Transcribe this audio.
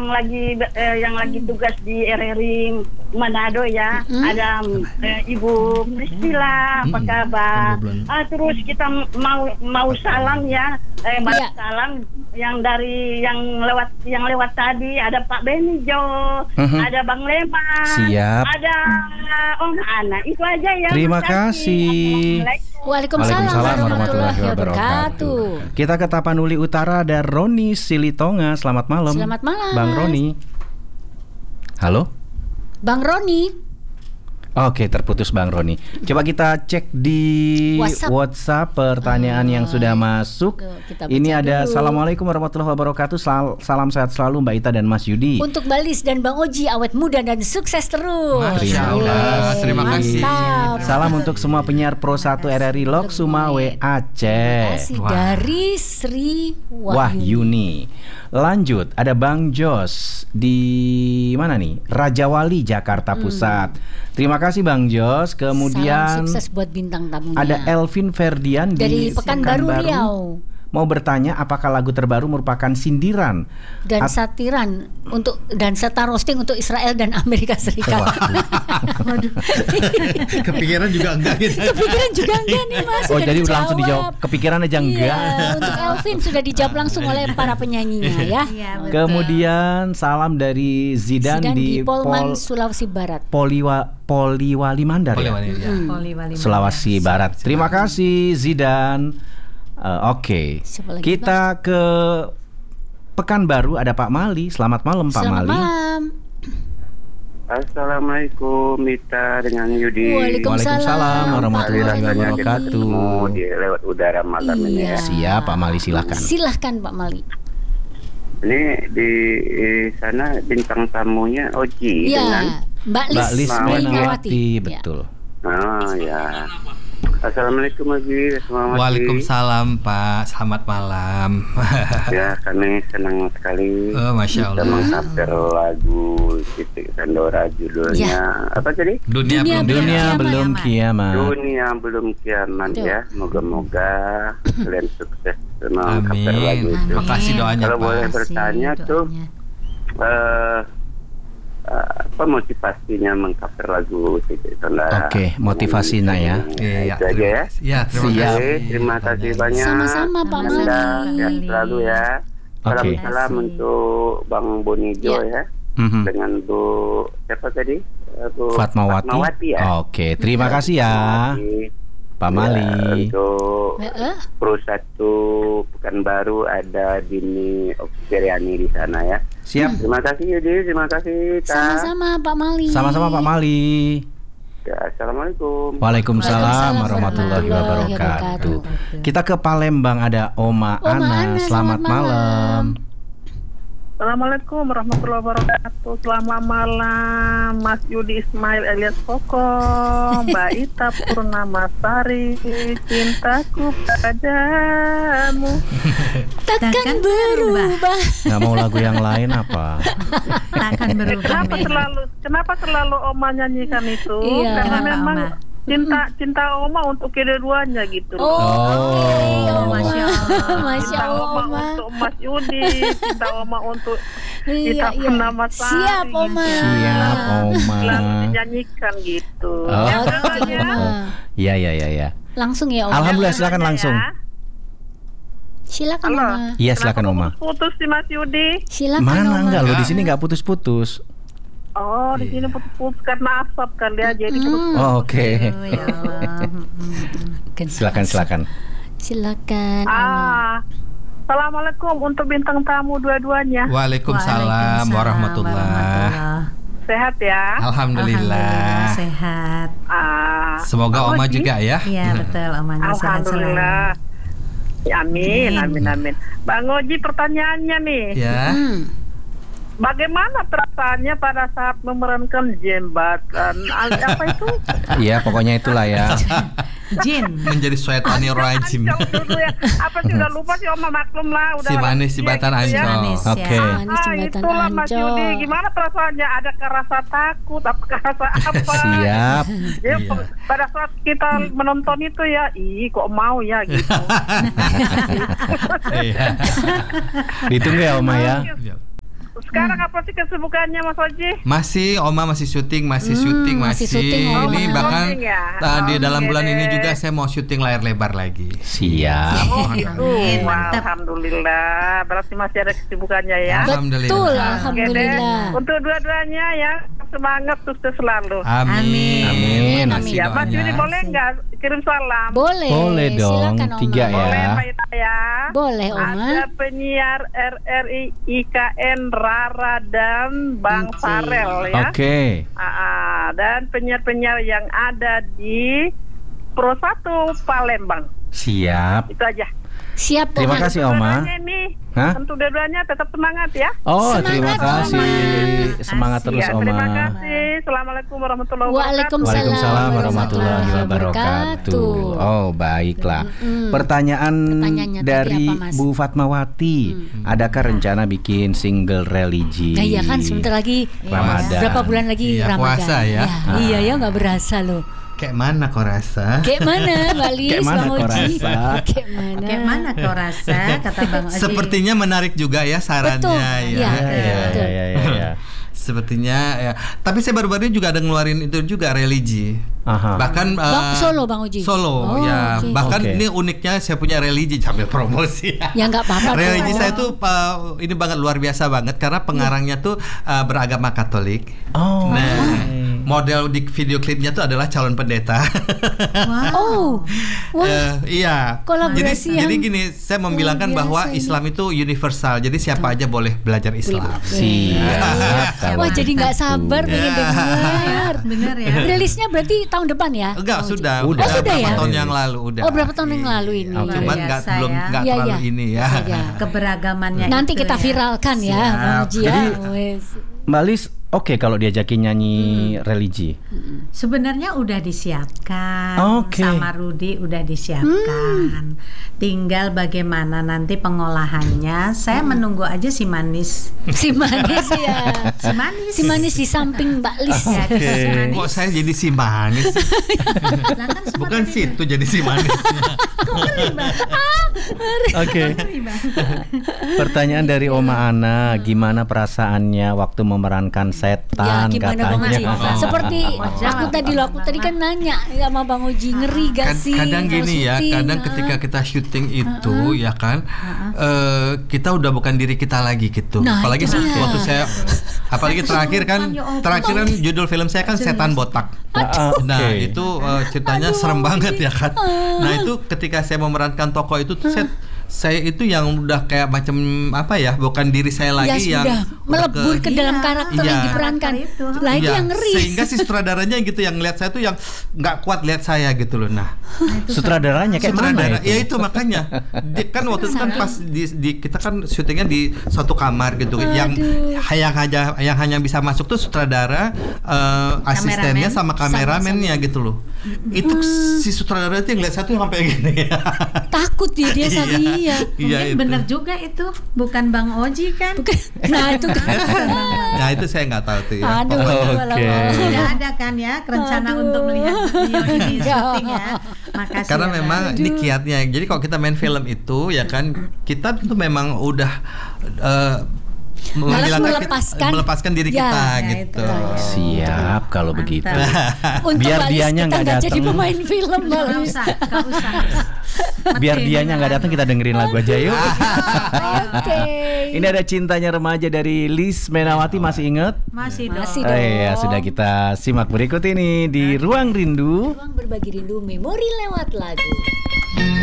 yang lagi tugas di RRI Manado ya. Ada Ibu Priscilla, apa kabar? Terus kita mau salam ya. Salam yang lewat tadi ada Pak Benijo, ada Bang Lema, siap. ada Om Ana. Itu aja ya. Terima kasih. Waalaikumsalam warahmatullahi wabarakatuh. Kita ke Tapanuli Utara, ada Roni Silitonga. Selamat malam. Selamat malam, Bang Roni. Halo, Bang Roni. Oke, terputus Bang Roni. Coba kita cek di WhatsApp pertanyaan yang sudah masuk. Ini ada dulu. Assalamualaikum warahmatullahi wabarakatuh. Salam sehat selalu Mbak Ita dan Mas Yudi. Untuk Balis dan Bang Oji, awet muda dan sukses terus. Terima kasih. Salam untuk semua penyiar Pro 1 RRI Lok Sumawe Aceh. Dari Sri Wahyuni. Lanjut, ada Bang Jos di mana nih? Rajawali, Jakarta Pusat. Terima kasih Bang Jos. Kemudian salam sukses buat bintang tamunya. Ada Elvin Ferdian dari Pekanbaru Riau. Mau bertanya apakah lagu terbaru merupakan sindiran dan satiran dan serta roasting untuk Israel dan Amerika Serikat. Waduh. Kepikiran juga enggak gitu. Kepikiran juga enggak nih Mas. Oh, jadi udah langsung dijawab. Kepikiran aja enggak. Iya, untuk Elvin sudah dijawab langsung oleh para penyanyinya ya. Iya, kemudian salam dari Zidan di Polman, Sulawesi Barat. Poliwali Mandar ya. Sulawesi Barat. Terima kasih Zidan. Oke. Kita ke Pekanbaru, ada Pak Mali. Selamat malam Pak Mali. Selamat malam. Assalamualaikum Mita dengan Yudi. Waalaikumsalam warahmatullahi wabarakatuh. Di lewat udara malam ini ya. Siap Pak Mali, silakan. Silahkan Pak Mali. Ini di sana bintang tamunya Oji dengan Mbak Lis Melingawati. Betul. Oh ya. Assalamualaikum Oji. Waalaikumsalam Pak. Selamat malam. Ya, kami senang sekali. Masya Allah. Kita mengcover lagu Titik Sandora, judulnya apa tadi? Dunia belum kiamat. Dunia belum kiamat ya. Moga-moga kalian sukses mengcover lagu itu. Makasih doanya Kalau Pak. boleh bertanya tuh apa motivasinya mengcover lagu Titik Sandora? Oke, motivasinya ya. Itu aja ya. Ya, terima kasih banyak. Sama-sama Pak Mali. Sehat selalu ya. Salam untuk Bang Bonijo ya. Dengan Bu siapa tadi? Bu Fatmawati ya. Oke, terima kasih ya Pak Mali. Untuk Pro 1 Pekanbaru ada Dini Oksiriani di sana ya. Siap. Terima kasih Yudi, terima kasih Ta. Sama-sama Pak Mali. Sama-sama Pak Mali. Ya, Assalamualaikum. Waalaikumsalam warahmatullahi wabarakatuh. Kita ke Palembang, ada Oma Ana. Selamat malam. Assalamualaikum warahmatullahi wabarakatuh. Selamat malam Mas Yudi Ismail alias Koko, Mbak Ita Purnamasari, cintaku padamu takkan berubah. Nggak mau lagu yang lain apa? Takkan berubah. Kenapa selalu Oma nyanyikan itu? Iya. Karena memang cinta Oma untuk kedua-duanya gitu. Masya Allah Oma untuk Mas Yudi, cinta Oma untuk kita Purnamasari. Siap Oma. Lalu dinyanyikan gitu. Iya. Langsung ya Oma. Alhamdulillah, silakan langsung. Silakan Oma. Iya, silakan Oma. Putus si Mas Yudi. Silakan Mana Oma. enggak, lo di sini enggak putus-putus. Oh, di sini putus-putus karena asap kali ya, jadi putus. Oke. Silakan. Assalamualaikum untuk bintang tamu dua-duanya. Waalaikumsalam warahmatullahi. Sehat ya? Alhamdulillah. Sehat. Semoga Oma juga ya. Iya betul, Omanya sehat selalu. Alhamdulillah. Ya, amin. Bang Oji, pertanyaannya nih. Ya. Bagaimana perasaannya pada saat memerankan jembatan? Apa itu? Iya, pokoknya itulah ya. Jin Menjadi syaitanir rajim. Dulu ya. Apa sih, udah lupa sih Oma, maklum lah. Si manis jembatan Ancol. Oke. Itulah Mas Yudi. Gimana perasaannya? Adakah rasa takut? Apakah rasa apa? Siap. Ya, pada saat kita menonton itu ya, kok mau ya gitu. Ditunggu ya Oma ya. sekarang apa sih kesibukannya Mas Oji? Masih, Oma masih syuting. Ini bahkan di dalam bulan ini juga saya mau syuting layar lebar lagi. Siap. Oh gitu. Alhamdulillah. Berarti masih ada kesibukannya ya. Betul, alhamdulillah. Untuk dua-duanya ya, semangat sukses selalu. Amin. Ya, Mas Yudi boleh nggak kirim salam? Boleh dong. Silakan, Oma. 3 ya. Boleh Mbak Ita ya. Boleh, Oma. Ada penyiar RRI IKN Rara dan Bang Farel ya. Oke. Dan penyiar-penyiar yang ada di Pro 1 Palembang. Siap. Itu aja. Siap, Terima kasih, Oma. Untuk dua-duanya tetap semangat ya. Oh, Semangat, terima kasih. Oma. Semangat terus, Ya, Oma. terima kasih. Assalamualaikum warahmatullahi wabarakatuh. Waalaikumsalam warahmatullahi wabarakatuh. Oh, baiklah. Pertanyaan dari apa, Mas? Bu Fatmawati. Adakah rencana bikin single religi? Nah, iya kan sebentar lagi Ramadan. Berapa bulan lagi Iya, Ramadan? puasa ya. Iya ya, nggak berasa loh. Kayak mana kau rasa? Kayak mana, Mbak Lis, Kayak mana Bang kau Oji? rasa? Kayak mana kau rasa, kata Bang Oji. Sepertinya menarik juga ya sarannya. Betul. Ya. Betul. Ya. Sepertinya ya. Tapi saya baru-baru ini juga ada ngeluarin itu juga religi. Aha. Bahkan Solo, Bang Oji. Solo Oh, ya. oke. Bahkan Oke. ini uniknya saya punya religi sambil promosi. Ya nggak apa-apa. Religi kok. saya tuh ini banget luar biasa banget karena pengarangnya tuh beragama Katolik. Oh. Nah, model di video klipnya tuh adalah calon pendeta. Oh, wah. Iya. Kolaborasi yang Jadi gini, saya membilangkan luar bahwa biasa ini. Islam itu universal. Jadi siapa aja boleh belajar Islam. Siap. Wah, jadi nggak sabar pengen dengar. Bener ya. Rilisnya berarti tahun depan ya? Enggak, sudah. Udah. Oh, sudah berapa ya? tahun yang lalu udah. Oh, berapa tahun yang lalu ini? Oke. Cuman Luar nggak biasa belum ya. nggak Iya, terlalu iya. ini ya. Iya. Keberagamannya Nanti itu kita ya. viralkan ya, Bang Oji ya. Jadi- Wes. Mbak Lis, oke kalau diajakin nyanyi religi. Sebenarnya udah disiapkan, Oke. sama Rudi udah disiapkan. Tinggal bagaimana nanti pengolahannya. Saya menunggu aja si manis. Si manis ya. Si manis. Si manis di samping Mbak Lis. Ya, Oke. si manis. Kok saya jadi si manis? Nah, kan semua Bukan tadi- situ jadi si manis. Oke. Pertanyaan dari Oma Ana, gimana perasaannya waktu memerankan Ya setan gimana Bang Oji? katanya? Seperti aku tadi kan nanya sama Bang Oji, ngeri gak sih? Kadang kalau gini ya, syuting? kadang ketika kita syuting itu ya kan, kita udah bukan diri kita lagi gitu. Nah, Apalagi itu dia. waktu saya, apalagi terakhir kan judul film saya kan Setan Botak. Nah Oke. itu ceritanya serem banget ya kan. Nah itu ketika saya memerankan tokoh itu tuh saya itu yang udah kayak macam apa ya, bukan diri saya Ya lagi yang sudah melebur ke dalam Iya. karakter yang Iya. diperankan. Karakter itu. Lah itu Iya, yang ngeri. sehingga si sutradaranya gitu yang ngeliat saya tuh yang nggak kuat lihat saya gitu loh. Nah Sutradaranya kayak mana sutradara, itu? ya itu makanya kan waktu itu kan pas kita kan syutingnya di suatu kamar gitu, yang hanya bisa masuk tuh sutradara, asistennya sama kameramennya gitu loh. Itu si sutradara itu yang lihat saya tuh sampai gini. Takut dia saking iya. Iya Mungkin itu. bener juga itu, bukan Bang Oji kan? Nah itu kan. Nah itu saya nggak tahu tuh ya. Aduh, Oke. Tidak ada kan ya rencana untuk melihat beliau ini syuting ya. Makasih. Karena ya, memang Bang. ini kiatnya. Jadi kalau kita main film itu ya kan, kita tuh memang udah melepaskan diri Ya, kita ya, gitu. itu. Siap kalau begitu. Untuk Biar Mbak Lis, dianya kita nggak nggak jadi datang. pemain film Mbak Nggak Lis. usah, nggak usah. Biar dianya nggak datang, kita dengerin lagu aja yuk. Oke. Ini ada Cintanya Remaja dari Lis Menawati, masih ingat? Masih dong. Masih Oh iya, sudah kita simak berikut ini di Ruang Rindu. Ruang berbagi rindu, memori lewat lagu.